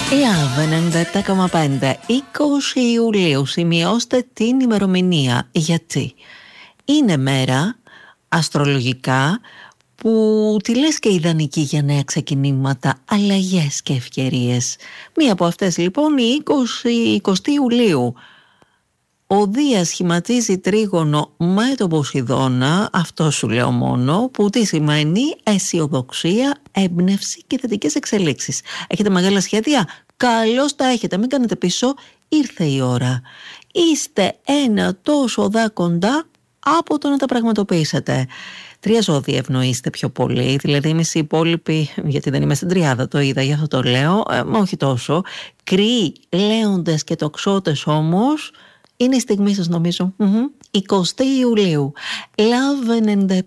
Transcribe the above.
Λαβ 97,5. 20 Ιουλίου. Σημειώστε την ημερομηνία. Γιατί είναι μέρα αστρολογικά που τη λες και ιδανική για νέα ξεκινήματα, αλλαγές και ευκαιρίες. Μία από αυτές λοιπόν η 20 Ιουλίου. Ο Δίας σχηματίζει τρίγωνο με τον Ποσειδώνα, αυτό σου λέω μόνο, που τι σημαίνει αισιοδοξία, έμπνευση και θετικές εξελίξεις. Έχετε μεγάλα σχέδια? Καλώς τα έχετε, μην κάνετε πίσω, ήρθε η ώρα. Είστε ένα τόσο κοντά από το να τα πραγματοποιήσετε. 3 ζώδια ευνοείστε πιο πολύ, δηλαδή εμείς οι υπόλοιποι, γιατί δεν είμαι στην τριάδα, το είδα, γι' αυτό το λέω, όχι τόσο. Κρυοί, λέοντες και τοξότες όμως, είναι η στιγμή σας νομίζω. 20 Ιουλίου. Λαβ